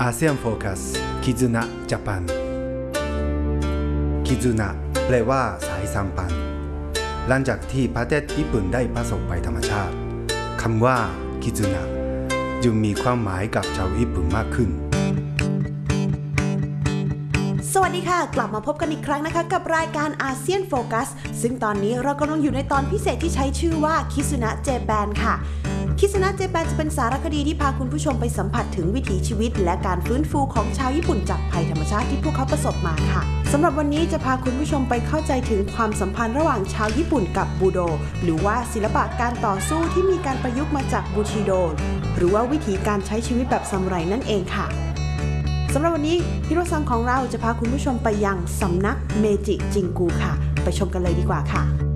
อาเซียนโฟกัสคิซุนะญี่ปุ่นคิซุนะแปลว่าสายสัมพันธ์หลังจากที่ประเทศญี่ปุ่นได้ประสบภัยธรรมชาติคำว่าคิซุนะจึงมีความหมายกับชาวญี่ปุ่นมากขึ้นสวัสดีค่ะกลับมาพบกันอีกครั้งนะคะกับรายการอาเซียนโฟกัสซึ่งตอนนี้เรากำลังอยู่ในตอนพิเศษที่ใช้ชื่อว่าคิซุนะเจแปนค่ะคิซุนะเจแปนจะเป็นสารคดีที่พาคุณผู้ชมไปสัมผัสถึงวิถีชีวิตและการฟื้นฟูของชาวญี่ปุ่นจากภัยธรรมชาติที่พวกเขาประสบมาค่ะสำหรับวันนี้จะพาคุณผู้ชมไปเข้าใจถึงความสัมพันธ์ระหว่างชาวญี่ปุ่นกับบูโดหรือว่าศิลปะการต่อสู้ที่มีการประยุกต์มาจากบูชิโดหรือว่าวิธีการใช้ชีวิตแบบซามูไรนั่นเองค่ะสำหรับวันนี้ฮิโรซังของเราจะพาคุณผู้ชมไปยังสำนักเมจิจิงกูค่ะไปชมกันเลยดีกว่าค่ะ